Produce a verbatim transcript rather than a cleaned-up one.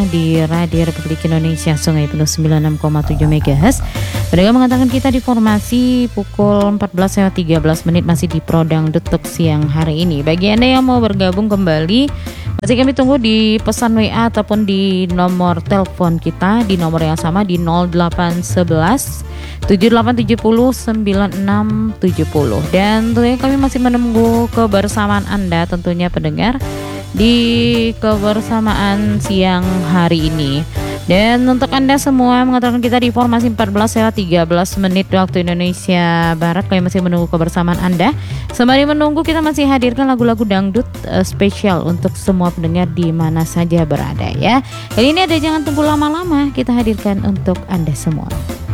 di Radio Republik Indonesia Sungai Penuh sembilan puluh enam koma tujuh megahertz. Pendengar mengatakan kita di formasi pukul empat belas lewat tiga belas menit masih di Prodang Detuk siang hari ini. Bagi Anda yang mau bergabung kembali, masih kami tunggu di pesan W A ataupun di nomor telepon kita di nomor yang sama di nol delapan satu satu tujuh delapan tujuh nol sembilan enam tujuh nol. Dan tentunya kami masih menunggu kebersamaan Anda tentunya pendengar di kebersamaan siang hari ini. Dan untuk Anda semua mengatakan kita di formasi empat belas lewat tiga belas menit waktu Indonesia Barat. Kami masih menunggu kebersamaan Anda. Sembari menunggu kita masih hadirkan lagu-lagu dangdut uh, spesial untuk semua pendengar di mana saja berada ya. Kali ini ada Jangan Tunggu Lama-Lama kita hadirkan untuk Anda semua.